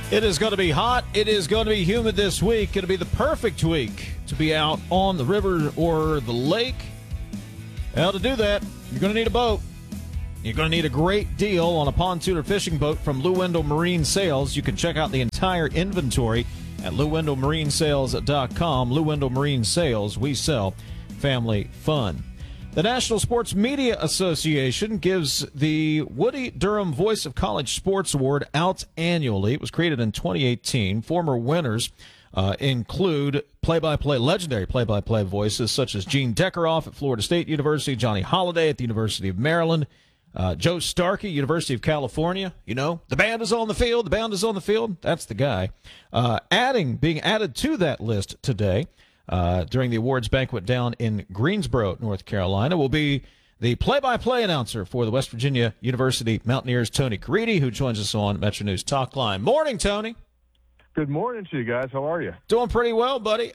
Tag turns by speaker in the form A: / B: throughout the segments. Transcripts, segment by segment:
A: It is going to be hot. It is going to be humid this week. It'll be the perfect week to be out on the river or the lake. Well, to do that, you're going to need a boat. You're going to need a great deal on a pontoon or fishing boat from Lou Wendell Marine Sales. You can check out the entire inventory at LouWendellMarineSales.com. Lou Wendell Marine Sales, we sell family fun. The National Sports Media Association gives the Woody Durham Voice of College Sports Award out annually. It was created in 2018. Former winners include legendary play-by-play voices such as Gene Deckeroff at Florida State University, Johnny Holliday at the University of Maryland, Joe Starkey, University of California. You know, the band is on the field, the band is on the field. That's the guy. Being added to that list today, during the awards banquet down in Greensboro, North Carolina, will be the play-by-play announcer for the West Virginia University Mountaineers, Tony Caridi, who joins us on Metro News Talk Line. Morning, Tony.
B: Good morning to you guys. How are you?
A: Doing pretty well, buddy.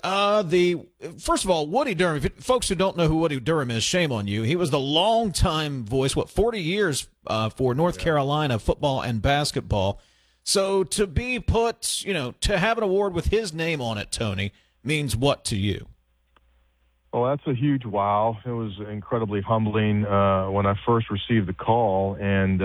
A: First of all, Woody Durham. Folks who don't know who Woody Durham is, shame on you. He was the longtime voice, 40 years for North Carolina football and basketball. So to be put, to have an award with his name on it, Tony, means what to you?
B: Well, that's a huge wow. It was incredibly humbling when I first received the call, and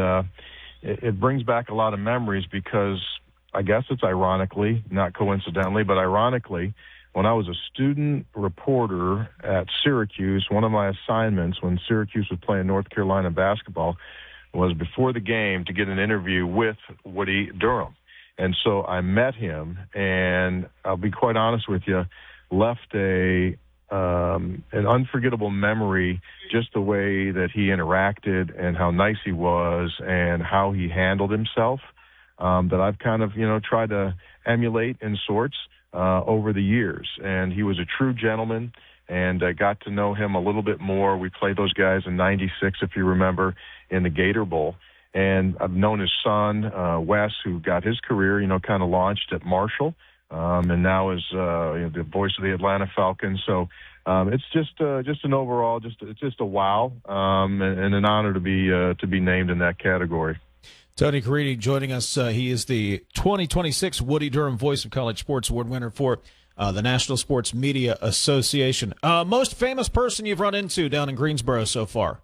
B: it brings back a lot of memories because I guess it's ironically, not coincidentally, but ironically, when I was a student reporter at Syracuse, one of my assignments when Syracuse was playing North Carolina basketball was before the game to get an interview with Woody Durham. And so I met him, and I'll be quite honest with you, left an unforgettable memory, just the way that he interacted and how nice he was and how he handled himself, that I've kind of, tried to emulate in sorts over the years. And he was a true gentleman, and I got to know him a little bit more. We played those guys in '96, if you remember, in the Gator Bowl. And I've known his son, Wes, who got his career, kind of launched at Marshall, and now is the voice of the Atlanta Falcons. So it's just an overall, it's just a wow, and an honor to be named in that category.
A: Tony Caridi joining us. He is the 2026 Woody Durham Voice of College Sports Award winner for the National Sports Media Association. Most famous person you've run into down in Greensboro so far?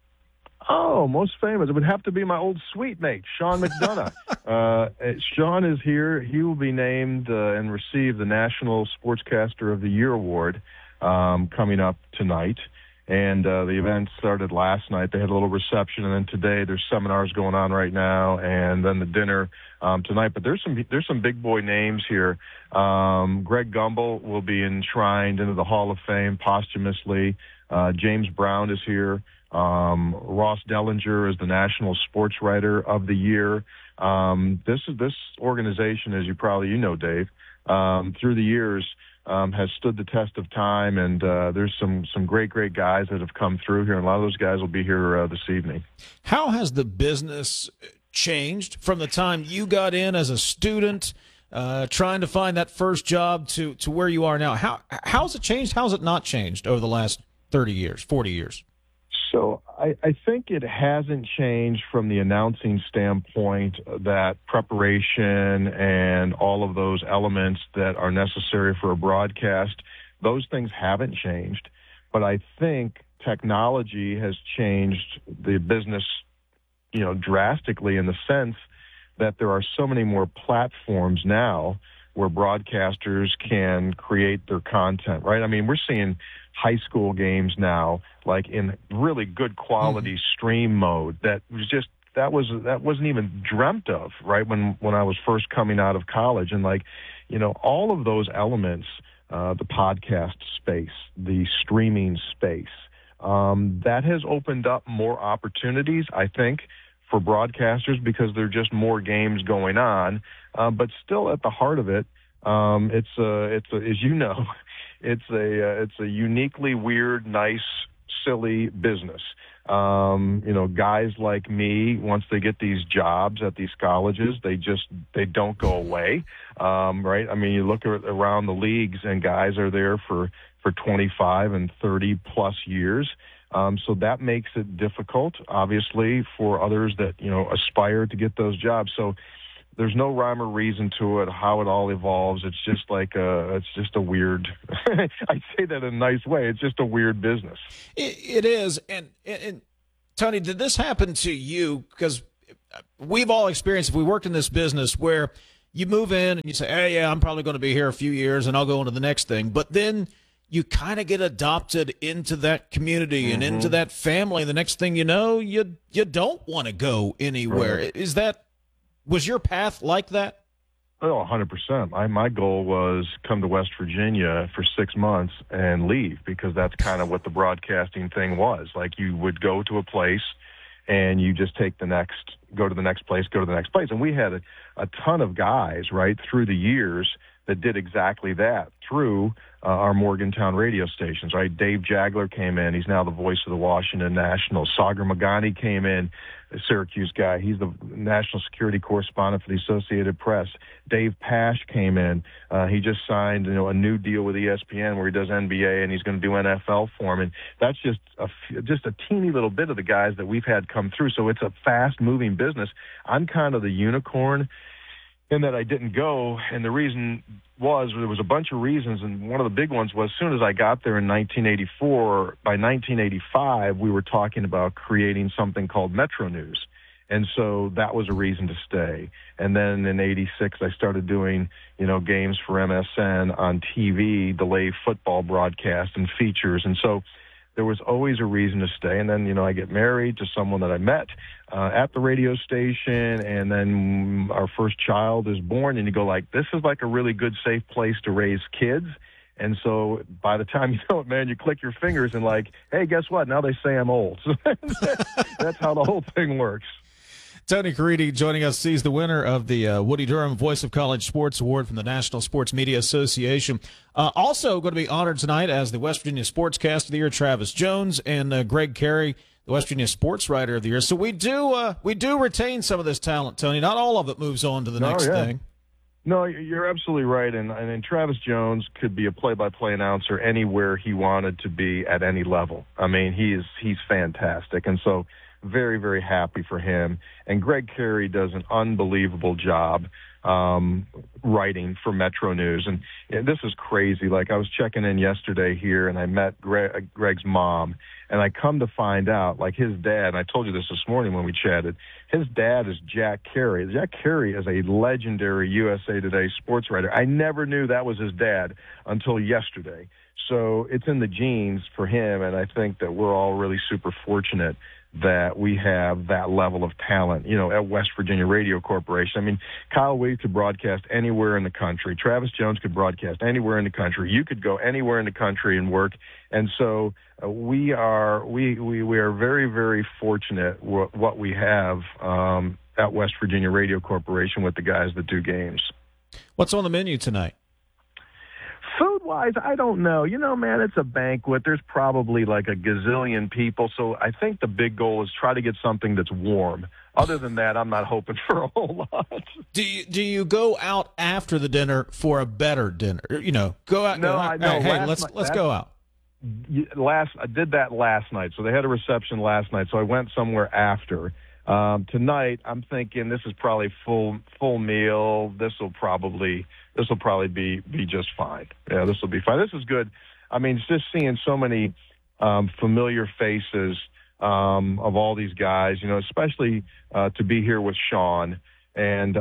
B: Oh, most famous. It would have to be my old sweet mate, Sean McDonough. Sean is here. He will be named and receive the National Sportscaster of the Year award coming up tonight. And the event started last night. They had a little reception, and then today there's seminars going on right now, and then the dinner tonight. But there's some big boy names here. Greg Gumbel will be enshrined into the Hall of Fame posthumously. James Brown is here. Ross Dellinger is the National Sports Writer of the Year. This organization, as you know, Dave, through the years has stood the test of time, and there's some great guys that have come through here, and a lot of those guys will be here this evening.
A: How has the business changed from the time you got in as a student, trying to find that first job to where you are now? How's it changed? How's it not changed over the last 30 years, 40 years?
B: So I think it hasn't changed from the announcing standpoint, that preparation and all of those elements that are necessary for a broadcast, those things haven't changed. But I think technology has changed the business, drastically, in the sense that there are so many more platforms now where broadcasters can create their content, right? I mean, we're seeing high school games now, like in really good quality stream mode. That wasn't even dreamt of, right? When I was first coming out of college, and all of those elements, the podcast space, the streaming space, that has opened up more opportunities, I think, for broadcasters, because there are just more games going on. But still, at the heart of it, it's as you know, it's a uniquely weird, nice, silly business. Guys like me, once they get these jobs at these colleges, they don't go away, right? I mean, you look around the leagues, and guys are there for 25 and 30 plus years. So that makes it difficult, obviously, for others that, aspire to get those jobs. So there's no rhyme or reason to it, how it all evolves. It's just like it's just a weird, I say that in a nice way, it's just a weird business.
A: It is. And Tony, did this happen to you? Because we've all experienced, if we worked in this business, where you move in and you say, hey, yeah, I'm probably going to be here a few years and I'll go on to the next thing. But then you kind of get adopted into that community and into that family. The next thing you know, you don't want to go anywhere. Right. Was your path like that?
B: Oh, 100%. My goal was come to West Virginia for 6 months and leave, because that's kind of what the broadcasting thing was. Like, you would go to a place and you just go to the next place. And we had a ton of guys, right, through the years that did exactly that through our Morgantown radio stations, right? Dave Jagler came in. He's now the voice of the Washington Nationals. Sagar Magani came in, a Syracuse guy. He's the national security correspondent for the Associated Press. Dave Pash came in. He just signed a new deal with ESPN where he does NBA, and he's going to do NFL for him. And that's just a teeny little bit of the guys that we've had come through. So it's a fast-moving business. I'm kind of the unicorn in that I didn't go, and the reason was there was a bunch of reasons, and one of the big ones was as soon as I got there in 1984, by 1985, we were talking about creating something called Metro News, and so that was a reason to stay. And then in 86, I started doing, games for MSN on TV, delay football broadcast and features, and so there was always a reason to stay. And then, I get married to someone that I met at the radio station, and then our first child is born, and you go like, this is like a really good, safe place to raise kids. And so by the time you know it, man, you click your fingers and like, hey, guess what? Now they say I'm old. So that's how the whole thing works.
A: Tony Caridi joining us. He's the winner of the Woody Durham Voice of College Sports Award from the National Sports Media Association. Also going to be honored tonight as the West Virginia Sportscaster of the Year, Travis Jones, and Greg Carey, the West Virginia Sports Writer of the Year. So we do retain some of this talent, Tony. Not all of it moves on to the next thing.
B: No, you're absolutely right. And Travis Jones could be a play-by-play announcer anywhere he wanted to be at any level. I mean, he's fantastic. And so very, very happy for him. And Greg Carey does an unbelievable job writing for Metro News. And this is crazy. Like, I was checking in yesterday here, and I met Greg's mom, and I come to find out, like, his dad, and I told you this morning when we chatted, his dad is Jack Carey. Jack Carey is a legendary USA Today sports writer. I never knew that was his dad until yesterday. So it's in the genes for him, and I think that we're all really super fortunate that we have that level of talent, at West Virginia Radio Corporation. I mean, Kyle Williams could broadcast anywhere in the country. Travis Jones could broadcast anywhere in the country. You could go anywhere in the country and work. And so we are very, very fortunate what we have at West Virginia Radio Corporation with the guys that do games.
A: What's on the menu tonight?
B: Food-wise, I don't know. Man, it's a banquet. There's probably like a gazillion people. So I think the big goal is try to get something that's warm. Other than that, I'm not hoping for a whole lot.
A: Do you go out after the dinner for a better dinner? Go out.
B: No,
A: hey, let's go out.
B: I did that last night. So they had a reception last night. So I went somewhere after. Tonight, I'm thinking this is probably full meal. This will probably be just fine. Yeah, this will be fine. This is good. I mean, it's just seeing so many familiar faces of all these guys, especially to be here with Sean. And,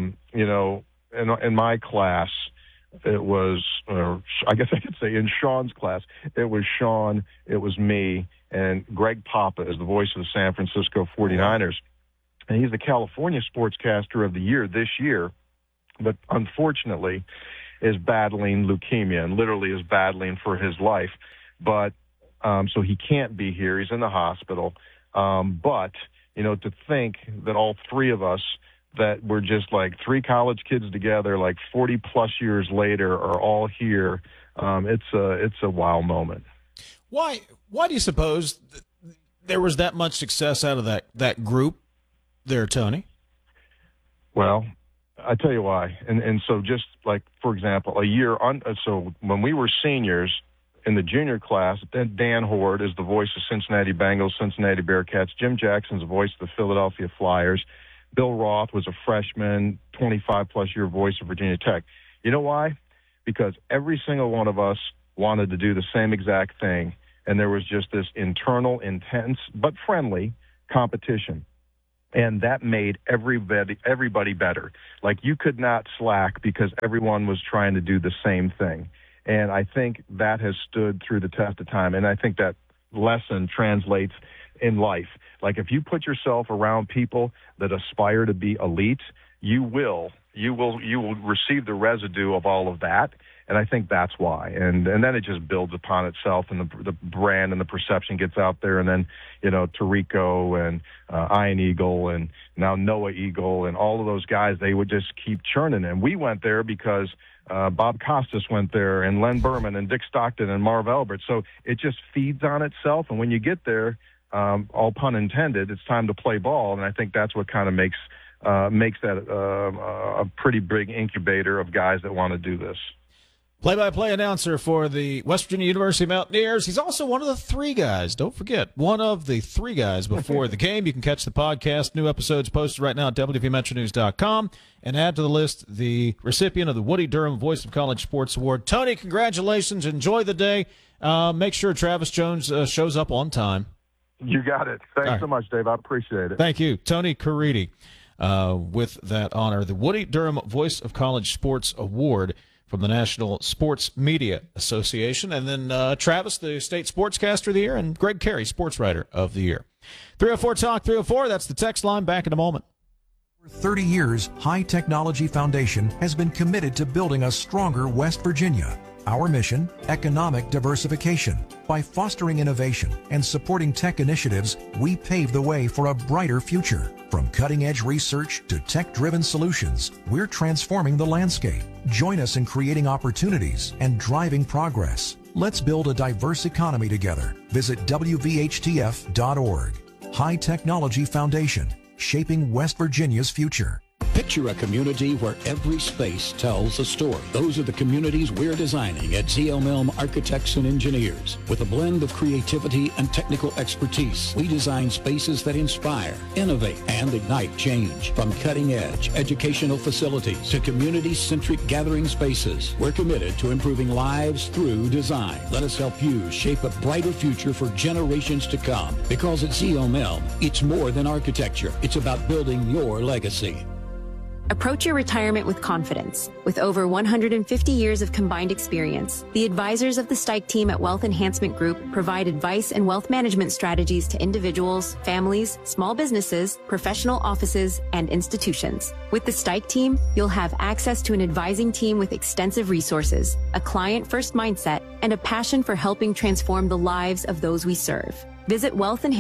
B: in my class, it was, I guess I could say in Sean's class, it was Sean, it was me, and Greg Papa is the voice of the San Francisco 49ers. And he's the California Sportscaster of the Year this year, but unfortunately is battling leukemia and literally is battling for his life. But so he can't be here. He's in the hospital. But, to think that all three of us that were just like three college kids together, like 40 plus years later, are all here. It's a wow moment.
A: Why do you suppose there was that much success out of that group there, Tony?
B: Well, I tell you why. And so just like, for example, so when we were seniors in the junior class, Dan Horde is the voice of Cincinnati Bengals, Cincinnati Bearcats. Jim Jackson's the voice of the Philadelphia Flyers. Bill Roth was a freshman, 25-plus year voice of Virginia Tech. You know why? Because every single one of us wanted to do the same exact thing, and there was just this internal, intense, but friendly competition. And that made everybody better. Like, you could not slack because everyone was trying to do the same thing. And I think that has stood through the test of time. And I think that lesson translates in life. Like, if you put yourself around people that aspire to be elite, you will receive the residue of all of that. And I think that's why. And then it just builds upon itself, and the brand and the perception gets out there. And then, Tirico and Ian Eagle and now Noah Eagle and all of those guys, they would just keep churning. And we went there because Bob Costas went there, and Len Berman and Dick Stockton and Marv Albert. So it just feeds on itself. And when you get there, all pun intended, it's time to play ball. And I think that's what kind of makes that a pretty big incubator of guys that want to do this.
A: Play-by-play announcer for the West Virginia University Mountaineers. He's also one of the three guys. Don't forget, one of the three guys before the game. You can catch the podcast. New episodes posted right now at WVMetroNews.com. And add to the list the recipient of the Woody Durham Voice of College Sports Award. Tony, congratulations. Enjoy the day. Make sure Travis Jones shows up on time.
B: You got it. Thanks so much, Dave. I appreciate it.
A: Thank you. Tony Caridi with that honor. The Woody Durham Voice of College Sports Award from the National Sports Media Association. And then Travis, the State Sportscaster of the Year, and Greg Carey, Sports Writer of the Year. 304 Talk 304, that's the text line. Back in a moment.
C: For 30 years, High Technology Foundation has been committed to building a stronger West Virginia. Our mission, economic diversification. By fostering innovation and supporting tech initiatives, we pave the way for a brighter future. From cutting-edge research to tech-driven solutions, we're transforming the landscape. Join us in creating opportunities and driving progress. Let's build a diverse economy together. Visit WVHTF.org. High Technology Foundation, shaping West Virginia's future.
D: Picture a community where every space tells a story. Those are the communities we're designing at ZLM Architects and Engineers. With a blend of creativity and technical expertise, we design spaces that inspire, innovate, and ignite change. From cutting-edge educational facilities to community-centric gathering spaces, we're committed to improving lives through design. Let us help you shape a brighter future for generations to come. Because at ZLM, it's more than architecture. It's about building your legacy.
E: Approach your retirement with confidence. With over 150 years of combined experience, the advisors of the Stike team at Wealth Enhancement Group provide advice and wealth management strategies to individuals, families, small businesses, professional offices, and institutions. With the Stike team, you'll have access to an advising team with extensive resources, a client-first mindset, and a passion for helping transform the lives of those we serve. Visit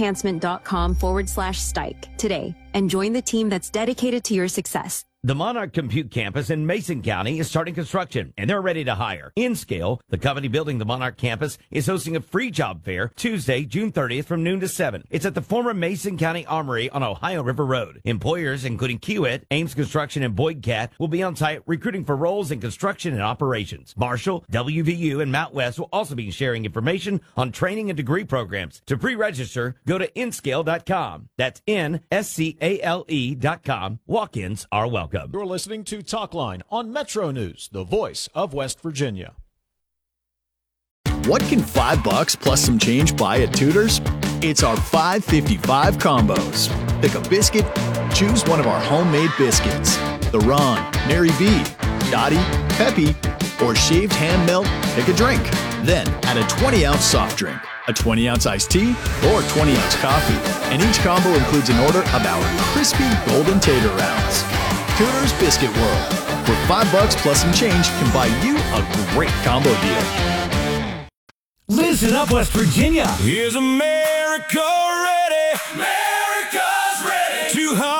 E: wealthenhancement.com/Stike today and join the team that's dedicated to your success.
F: The Monarch Compute campus in Mason County is starting construction, and they're ready to hire. InScale, the company building the Monarch campus, is hosting a free job fair Tuesday, June 30th from noon to 7. It's at the former Mason County Armory on Ohio River Road. Employers, including Kiewit, Ames Construction, and Boyd Cat, will be on site recruiting for roles in construction and operations. Marshall, WVU, and Mount West will also be sharing information on training and degree programs. To pre-register, go to inscale.com. That's NSCALE.com. Walk-ins are welcome.
A: You're listening to Talkline on Metro News, the voice of West Virginia.
G: What can $5 plus some change buy at Tudor's? It's our $5.55 combos. Pick a biscuit, choose one of our homemade biscuits. The Ron, Mary B, Dottie, Peppy, or shaved hand melt, pick a drink. Then add a 20-ounce soft drink, a 20-ounce iced tea, or 20-ounce coffee. And each combo includes an order of our crispy golden tater rounds. Tudor's Biscuit World, where $5 plus some change can buy you a great combo deal.
H: Listen up, West Virginia.
I: Is America ready? America's ready.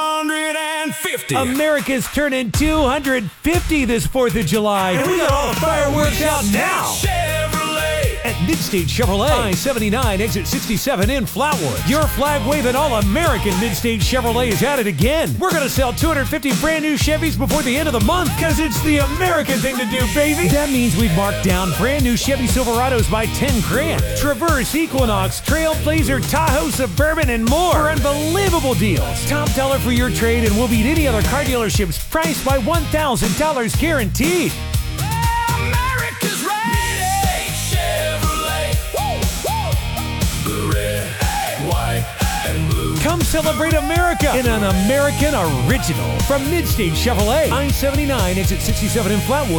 I: 250.
H: America's turning 250 this 4th of July. And we got all the fireworks out now.
I: Chevrolet.
H: at Midstate Chevrolet. I-79 exit 67 in Flatwood. Your flag-waving all-American Midstate Chevrolet is at it again. We're going to sell 250 brand new Chevys before the end of the month because it's the American thing to do, baby. That means we've marked down brand new Chevy Silverados by $10,000. Traverse, Equinox, Trailblazer, Tahoe, Suburban, and more for unbelievable deals. Top dollar for your trade, and we'll beat any other car dealerships priced by $1,000 guaranteed.
I: America's ready. Chevrolet. The red, white, and blue.
H: Come celebrate America in an American original from Midstate Chevrolet. I-79 exit 67 in Flatwood.